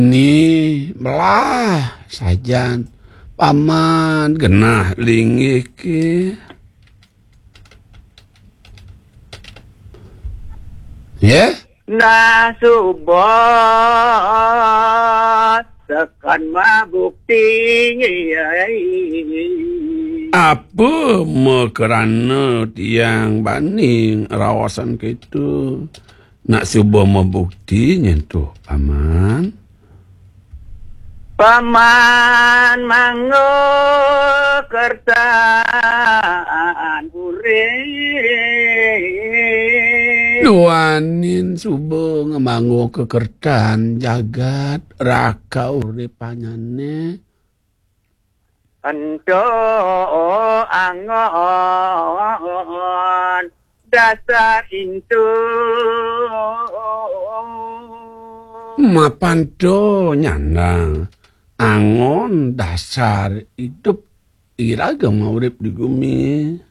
Ni belah sajan paman genah linggih ke. Ya? Nasubat tekan mabukti. Apa kerana tiang baning rawasan gitu. Nak cuba membuktinya tu, paman. Paman mango kertaan urip. Nuanin subuh ngemangu kekertan jagat raka uripanyane. Ento angon dasar itu. Mapan do nyandang angon dasar hidup iraga urip di bumi.